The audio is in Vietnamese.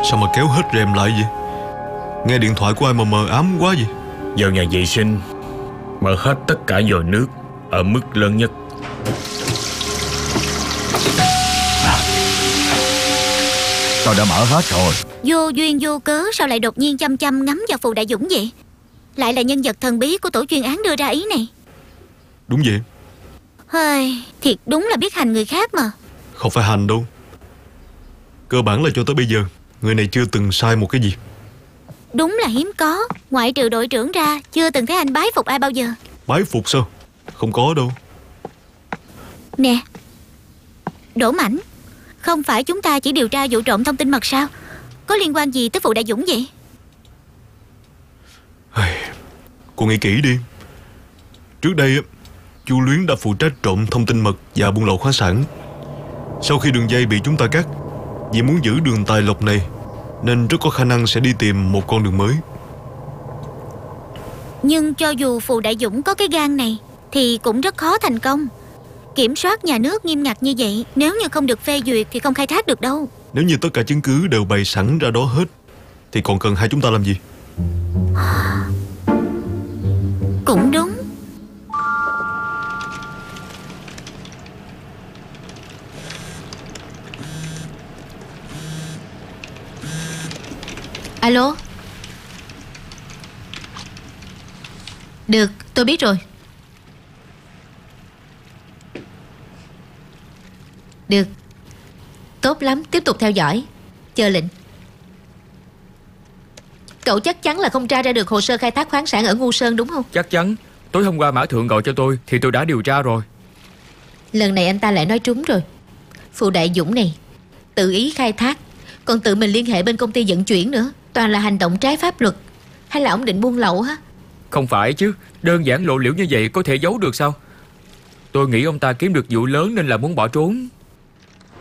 Sao mà kéo hết rèm lại vậy? Nghe điện thoại của ai mà mờ ám quá vậy? Vào nhà vệ sinh, mở hết tất cả vòi nước ở mức lớn nhất. Tôi đã mở hết rồi. Vô duyên vô cớ sao lại đột nhiên chăm chăm ngắm vào Phù Đại Dũng vậy? Lại là nhân vật thần bí của tổ chuyên án đưa ra ý này. Đúng vậy. Hơi, thiệt đúng là biết hành người khác mà. Không phải hành đâu. Cơ bản là cho tới bây giờ người này chưa từng sai một cái gì. Đúng là hiếm có. Ngoại trừ đội trưởng ra, chưa từng thấy anh bái phục ai bao giờ. Bái phục sao? Không có đâu. Nè, Đỗ Mãnh, không phải chúng ta chỉ điều tra vụ trộm thông tin mật sao? Có liên quan gì tới Phù Đại Dũng vậy? Cô nghĩ kỹ đi. Trước đây Chu Luyến đã phụ trách trộm thông tin mật và buôn lậu khoáng sản. Sau khi đường dây bị chúng ta cắt, vì muốn giữ đường tài lộc này nên rất có khả năng sẽ đi tìm một con đường mới. Nhưng cho dù Phù Đại Dũng có cái gan này thì cũng rất khó thành công. Kiểm soát nhà nước nghiêm ngặt như vậy, nếu như không được phê duyệt thì không khai thác được đâu. Nếu như tất cả chứng cứ đều bày sẵn ra đó hết thì còn cần hai chúng ta làm gì? Cũng đúng. Alo. Được, tôi biết rồi. Được. Tốt lắm, tiếp tục theo dõi. Chờ lệnh. Cậu chắc chắn là không tra ra được hồ sơ khai thác khoáng sản ở Ngu Sơn đúng không? Chắc chắn. Tối hôm qua Mã Thượng gọi cho tôi thì tôi đã điều tra rồi. Lần này anh ta lại nói trúng rồi. Phù Đại Dũng này tự ý khai thác, còn tự mình liên hệ bên công ty vận chuyển nữa. Toàn là hành động trái pháp luật. Hay là ông định buôn lậu hả? Không phải chứ, đơn giản lộ liễu như vậy có thể giấu được sao? Tôi nghĩ ông ta kiếm được vụ lớn nên là muốn bỏ trốn.